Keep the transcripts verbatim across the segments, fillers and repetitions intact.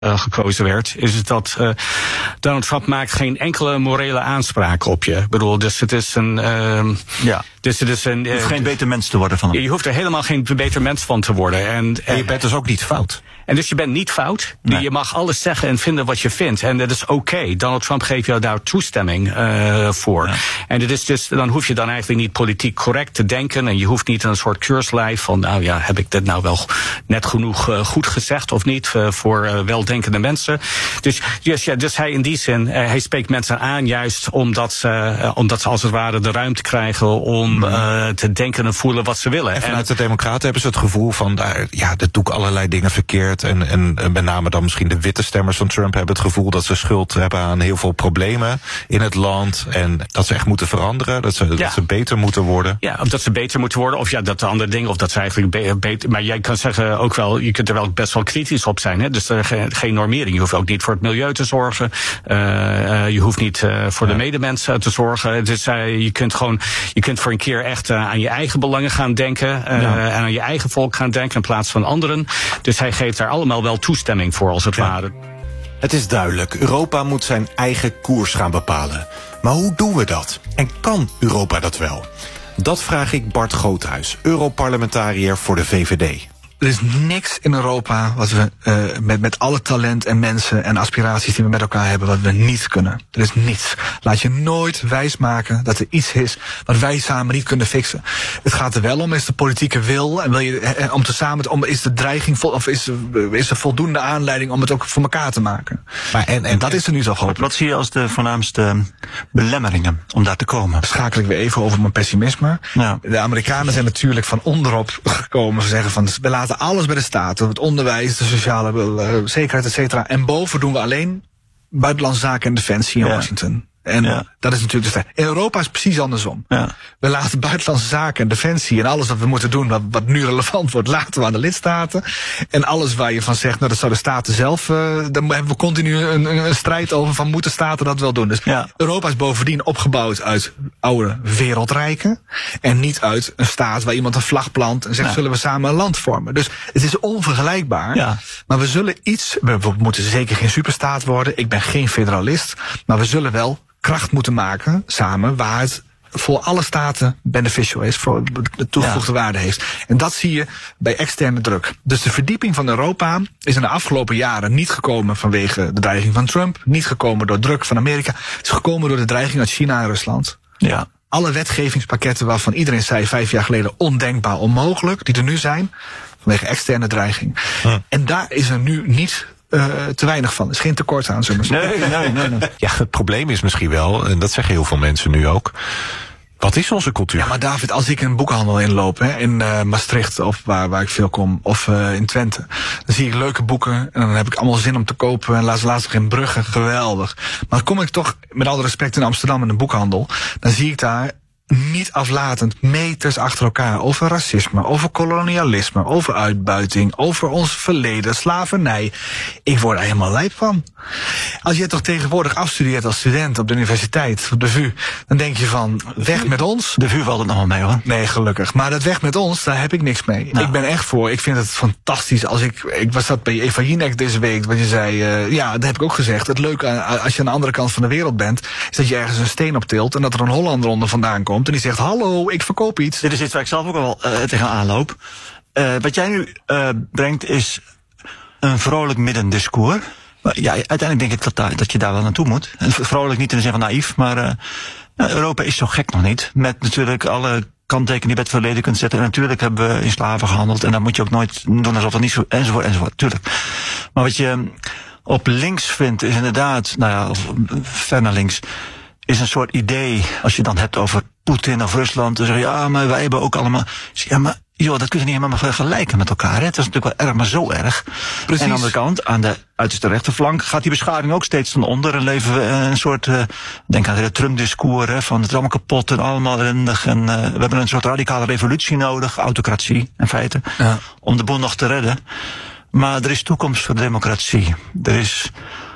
Uh, gekozen werd, is het dat uh, Donald Trump maakt geen enkele morele aanspraak op je. Ik bedoel, dus het is een... Uh, ja. Dus het is een... Je hoeft uh, geen beter mens te worden van hem. Je hoeft er helemaal geen beter mens van te worden. En, en je bent dus ook niet fout. En dus je bent niet fout. Nee. Je mag alles zeggen en vinden wat je vindt. En dat is oké. Okay. Donald Trump geeft jou daar toestemming uh, voor. Ja. En dit is dus, dan hoef je dan eigenlijk niet politiek correct te denken. En je hoeft niet een soort keurslijf van, nou ja, heb ik dit nou wel net genoeg uh, goed gezegd of niet uh, voor uh, weldenkende mensen. Dus, dus, ja, dus hij in die zin, uh, hij spreekt mensen aan juist omdat ze, uh, omdat ze als het ware de ruimte krijgen om uh, te denken en voelen wat ze willen. En vanuit de Democraten hebben ze het gevoel van, daar, ja, dat doe ik allerlei dingen verkeerd. En, en, en met name dan misschien de witte stemmers van Trump hebben het gevoel dat ze schuld hebben aan heel veel problemen in het land. En dat ze echt moeten veranderen, dat ze, ja. dat ze beter moeten worden. Ja, of dat ze beter moeten worden, of ja, dat de andere dingen, of dat ze eigenlijk be- beter. Maar jij kan zeggen ook wel, je kunt er wel best wel kritisch op zijn. Hè? Dus er geen, geen normering. Je hoeft ook niet voor het milieu te zorgen. Uh, uh, je hoeft niet uh, voor ja. de medemensen te zorgen. Dus uh, je kunt gewoon, je kunt voor een keer echt uh, aan je eigen belangen gaan denken. Uh, ja. En aan je eigen volk gaan denken in plaats van anderen. Dus hij geeft daar allemaal wel toestemming voor, als het ja. ware. Het is duidelijk, Europa moet zijn eigen koers gaan bepalen. Maar hoe doen we dat? En kan Europa dat wel? Dat vraag ik Bart Groothuis, Europarlementariër voor de V V D. Er is niks in Europa wat we uh, met, met alle talent en mensen en aspiraties die we met elkaar hebben, wat we niet kunnen. Er is niets. Laat je nooit wijsmaken dat er iets is wat wij samen niet kunnen fixen. Het gaat er wel om, is de politieke wil en wil je eh, om te samen, om, is de dreiging vol, of is, is er voldoende aanleiding om het ook voor elkaar te maken. Maar en, en dat is er nu zo hopelijk. Wat zie je als de voornaamste belemmeringen om daar te komen? Schakel ik weer even over mijn pessimisme. Ja. De Amerikanen zijn natuurlijk van onderop gekomen. Ze zeggen van, we laten alles bij de staat, het onderwijs, de sociale uh, zekerheid, et cetera. En boven doen we alleen buitenlandse zaken en defensie in ja. Washington. En ja. dat is natuurlijk de In Europa is het precies andersom. Ja. We laten buitenlandse zaken en defensie en alles wat we moeten doen, wat, wat nu relevant wordt, laten we aan de lidstaten. En alles waar je van zegt, nou dat zou de staten zelf, uh, daar hebben we continu een, een, een strijd over van moeten staten dat wel doen. Dus ja. Europa is bovendien opgebouwd uit oude wereldrijken en niet uit een staat waar iemand een vlag plant en zegt, ja. zullen we samen een land vormen. Dus het is onvergelijkbaar, ja. maar we zullen iets, we, we moeten zeker geen superstaat worden, ik ben geen federalist, maar we zullen wel kracht moeten maken, samen, waar het voor alle staten beneficial is, voor de toegevoegde ja. waarde heeft. En dat zie je bij externe druk. Dus de verdieping van Europa is in de afgelopen jaren niet gekomen vanwege de dreiging van Trump, niet gekomen door druk van Amerika, het is gekomen door de dreiging uit China en Rusland. Ja. Alle wetgevingspakketten waarvan iedereen zei vijf jaar geleden ondenkbaar, onmogelijk, die er nu zijn, vanwege externe dreiging. Hm. En daar is er nu niet Uh, te weinig van. Er is geen tekort aan, zullen we zeggen. Nee, nee, nee, nee. Ja, het probleem is misschien wel, en dat zeggen heel veel mensen nu ook, wat is onze cultuur? Ja, maar David, als ik een boekhandel inloop, hè, in uh, Maastricht, of waar, waar ik veel kom, of uh, in Twente, dan zie ik leuke boeken en dan heb ik allemaal zin om te kopen. En laatst laatst nog in Brugge, geweldig. Maar kom ik toch, met alle respect, in Amsterdam in een boekhandel, dan zie ik daar niet aflatend meters achter elkaar over racisme, over kolonialisme, over uitbuiting, over ons verleden, slavernij. Ik word er helemaal lijp van. Als je toch tegenwoordig afstudeert als student op de universiteit, op de V U, dan denk je van, weg met ons. De V U valt het nog wel mee, hoor. Nee, gelukkig. Maar dat weg met ons, daar heb ik niks mee. Nou. Ik ben echt voor. Ik vind het fantastisch. Als ik, ik was dat bij Eva Jinek deze week, wat je zei, uh, ja, dat heb ik ook gezegd. Het leuke aan, als je aan de andere kant van de wereld bent, is dat je ergens een steen op tilt en dat er een Hollander onder vandaan komt en die zegt, hallo, ik verkoop iets. Dit is iets waar ik zelf ook al uh, tegenaan loop. Uh, wat jij nu uh, brengt is een vrolijk middendiscours. Maar ja, uiteindelijk denk ik dat, daar, dat je daar wel naartoe moet. En vrolijk niet in de zin van naïef, maar uh, nou, Europa is zo gek nog niet. Met natuurlijk alle kanttekeningen die je bij het verleden kunt zetten. En natuurlijk hebben we in slaven gehandeld. En dan moet je ook nooit doen alsof dat niet zo, enzovoort, enzovoort. Tuurlijk. Maar wat je op links vindt is inderdaad, nou ja, of ver naar links, is een soort idee, als je dan hebt over Poetin of Rusland, dan zeg je, ja, maar wij hebben ook allemaal, ja, maar joh, dat kun je niet helemaal vergelijken met elkaar, hè? Het is natuurlijk wel erg, maar zo erg. Precies. En aan de andere kant, aan de uiterste rechterflank, gaat die bescharing ook steeds ten onder en leven we een soort, uh, denk aan het Trump-discours, hè, van het is allemaal kapot en allemaal ellendig en uh, we hebben een soort radicale revolutie nodig, autocratie in feite, ja, om de boel nog te redden. Maar er is toekomst voor de democratie. Er is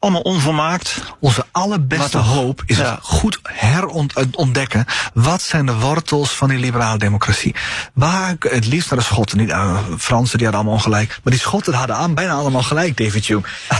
allemaal onvolmaakt. Onze allerbeste Maar toch, hoop is ja. het goed herontdekken. Wat zijn de wortels van die liberale democratie? Waar, het liefst naar de Schotten. Niet, uh, Fransen die hadden allemaal ongelijk. Maar die Schotten hadden aan, bijna allemaal gelijk, David Hume.